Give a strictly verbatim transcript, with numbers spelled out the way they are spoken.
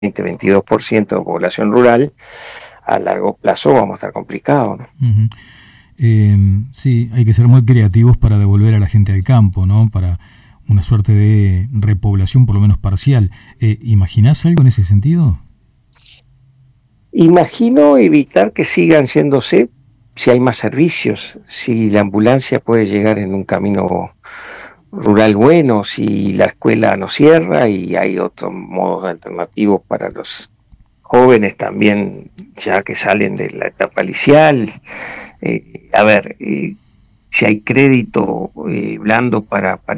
veinte, veintidós por ciento de población rural, a largo plazo vamos a estar complicados, ¿no? Uh-huh. Eh, sí, hay que ser muy creativos para devolver a la gente al campo, ¿no? Para una suerte de repoblación, por lo menos parcial. Eh, ¿Imaginás algo en ese sentido? Imagino evitar que sigan yéndose si hay más servicios, si la ambulancia puede llegar en un camino rural bueno, si la escuela no cierra y hay otros modos alternativos para los jóvenes también, ya que salen de la etapa licial. Eh, a ver, eh, si hay crédito eh, blando para, para